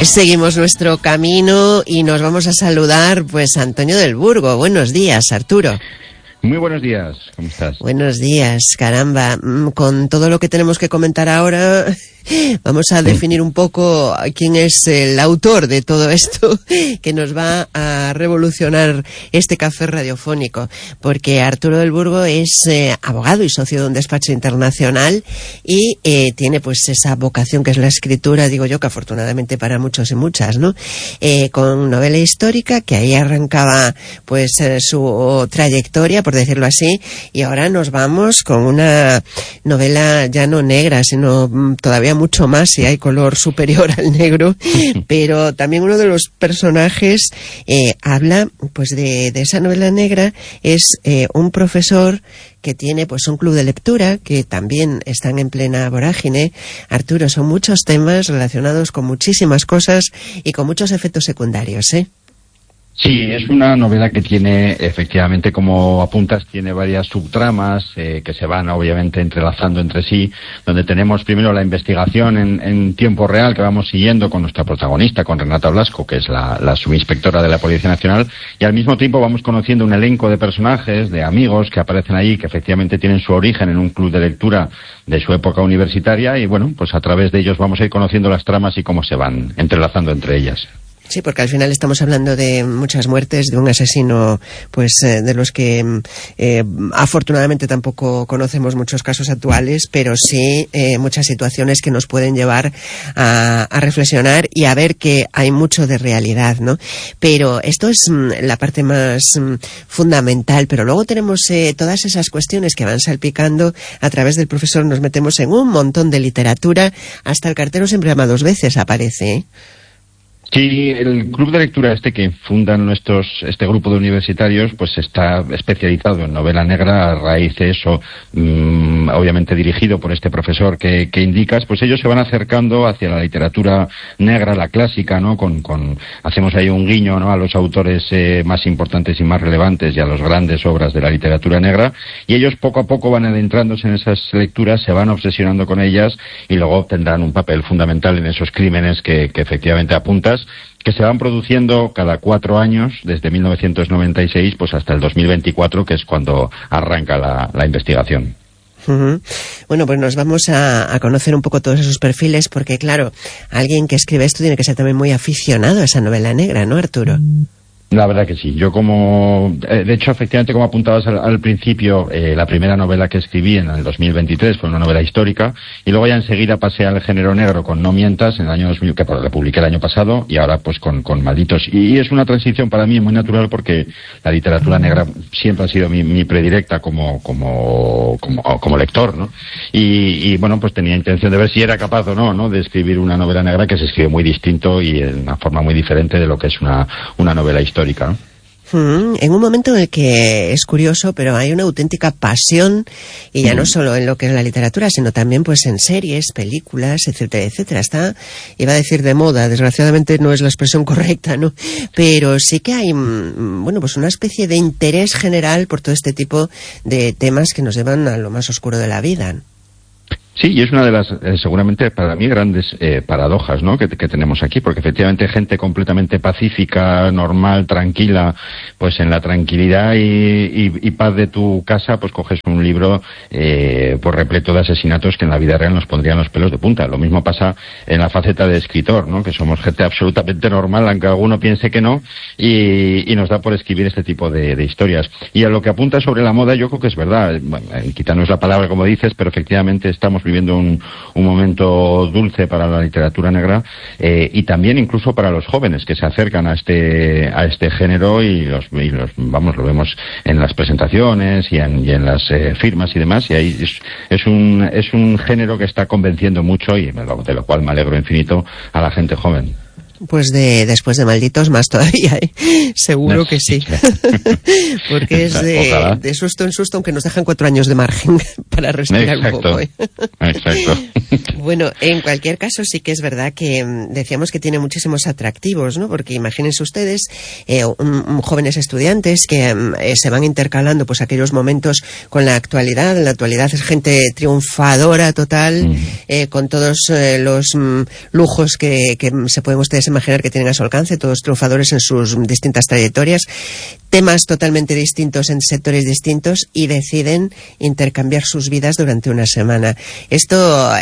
Seguimos nuestro camino y nos vamos a saludar pues a Antonio del Burgo. Buenos días, Arturo. Muy buenos días, ¿cómo estás? Buenos días, caramba. Con todo lo que tenemos que comentar ahora, vamos a definir un poco quién es el autor de todo esto que nos va a revolucionar este café radiofónico. Porque Arturo del Burgo es abogado y socio de un despacho internacional y tiene pues esa vocación que es la escritura, digo yo, que afortunadamente para muchos y muchas, ¿no? Con novela histórica, que ahí arrancaba pues su trayectoria, por decirlo así, y ahora nos vamos con una novela ya no negra, sino todavía mucho más, si hay color superior al negro, pero también uno de los personajes habla pues de esa novela negra, es un profesor que tiene pues un club de lectura, que también están en plena vorágine. Arturo, son muchos temas relacionados con muchísimas cosas y con muchos efectos secundarios, ¿eh? Sí, es una novela que tiene, efectivamente, como apuntas, tiene varias subtramas que se van obviamente entrelazando entre sí, donde tenemos primero la investigación en tiempo real que vamos siguiendo con nuestra protagonista, con Renata Blasco, que es la subinspectora de la Policía Nacional, y al mismo tiempo vamos conociendo un elenco de personajes, de amigos que aparecen ahí, que efectivamente tienen su origen en un club de lectura de su época universitaria, y bueno, pues a través de ellos vamos a ir conociendo las tramas y cómo se van entrelazando entre ellas. Sí, porque al final estamos hablando de muchas muertes, de un asesino, pues de los que afortunadamente tampoco conocemos muchos casos actuales, pero sí muchas situaciones que nos pueden llevar a reflexionar y a ver que hay mucho de realidad, ¿no? Pero esto es la parte más fundamental, pero luego tenemos todas esas cuestiones que van salpicando. A través del profesor nos metemos en un montón de literatura, hasta el cartero siempre llama dos veces aparece, ¿eh? Sí, el club de lectura que fundan este grupo de universitarios, pues está especializado en novela negra a raíz de eso, obviamente dirigido por este profesor que indicas, pues ellos se van acercando hacia la literatura negra, la clásica, ¿no? Hacemos ahí un guiño, ¿no?, a los autores más importantes y más relevantes y a las grandes obras de la literatura negra, y ellos poco a poco van adentrándose en esas lecturas, se van obsesionando con ellas y luego tendrán un papel fundamental en esos crímenes que efectivamente apuntas, que se van produciendo cada 4 años, desde 1996 pues hasta el 2024, que es cuando arranca la investigación. Uh-huh. Bueno, pues nos vamos a conocer un poco todos esos perfiles, porque claro, alguien que escribe esto tiene que ser también muy aficionado a esa novela negra, ¿no, Arturo? La verdad que sí. Yo de hecho, efectivamente, como apuntabas al principio, la primera novela que escribí en el 2023 fue una novela histórica, y luego ya enseguida pasé al género negro con No mientas, en el año 2000, que la publiqué el año pasado, y ahora pues con Malditos. Y es una transición para mí muy natural, porque la literatura negra siempre ha sido mi predilecta como lector, ¿no? Y bueno, pues tenía intención de ver si era capaz o no de escribir una novela negra que se escribe muy distinto y en una forma muy diferente de lo que es una novela histórica. En un momento en el que es curioso, pero hay una auténtica pasión, y ya no solo en lo que es la literatura, sino también pues en series, películas, etcétera, etcétera. Está, iba a decir de moda, desgraciadamente no es la expresión correcta, ¿no? Pero sí que hay, bueno, pues una especie de interés general por todo este tipo de temas que nos llevan a lo más oscuro de la vida. Sí, y es una de las, seguramente para mí, grandes paradojas, ¿no?, que tenemos aquí, porque efectivamente gente completamente pacífica, normal, tranquila, pues en la tranquilidad y paz de tu casa, pues coges un libro pues repleto de asesinatos que en la vida real nos pondrían los pelos de punta. Lo mismo pasa en la faceta de escritor, ¿no?, que somos gente absolutamente normal, aunque alguno piense que no, y nos da por escribir este tipo de historias. Y a lo que apunta sobre la moda, yo creo que es verdad. Bueno, quizá no es la palabra como dices, pero efectivamente estamos viviendo un momento dulce para la literatura negra, y también incluso para los jóvenes que se acercan a este género, y lo vemos en las presentaciones y en las firmas y demás, y ahí es un género que está convenciendo mucho, y de lo cual me alegro infinito, a la gente joven. Pues después de Malditos más todavía, ¿eh? Seguro que sí. Porque es de susto en susto, aunque nos dejan 4 años de margen para respirar un poco, ¿eh? Exacto. Bueno, en cualquier caso sí que es verdad que decíamos que tiene muchísimos atractivos, ¿no? Porque imagínense ustedes jóvenes estudiantes que se van intercalando pues aquellos momentos con la actualidad. En la actualidad es gente triunfadora total, con todos los lujos que se pueden ustedes imaginar que tienen a su alcance, todos triunfadores en sus distintas trayectorias, temas totalmente distintos en sectores distintos, y deciden intercambiar sus vidas durante una semana. Esto